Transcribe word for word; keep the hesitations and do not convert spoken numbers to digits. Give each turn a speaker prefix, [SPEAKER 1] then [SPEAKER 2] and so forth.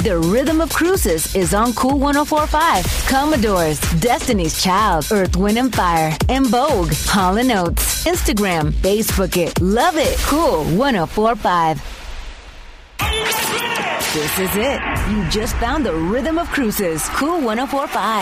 [SPEAKER 1] The Rhythm of Cruises is on Cool ten forty-five. Commodores, Destiny's Child, Earth, Wind and Fire, and Vogue, Hall and Oates. Instagram, Facebook it, love it. Cool ten forty-five. This is it. You just found the Rhythm of Cruises. Cool ten forty-five.